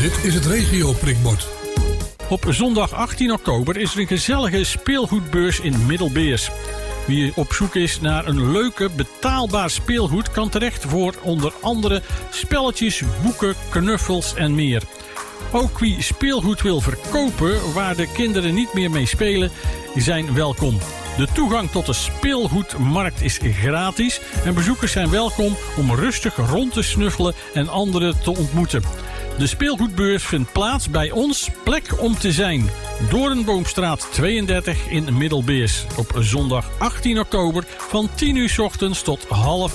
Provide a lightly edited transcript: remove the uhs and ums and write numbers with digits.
Dit is het regio prikbord. Op zondag 18 oktober is er een gezellige speelgoedbeurs in Middelbeers. Wie op zoek is naar een leuke, betaalbaar speelgoed kan terecht voor onder andere spelletjes, boeken, knuffels en meer. Ook wie speelgoed wil verkopen waar de kinderen niet meer mee spelen, zijn welkom. De toegang tot de speelgoedmarkt is gratis en bezoekers zijn welkom om rustig rond te snuffelen en anderen te ontmoeten. De speelgoedbeurs vindt plaats bij ons Plek om te zijn. Doornboomstraat 32 in Middelbeers. Op zondag 18 oktober van 10 uur 's ochtends tot half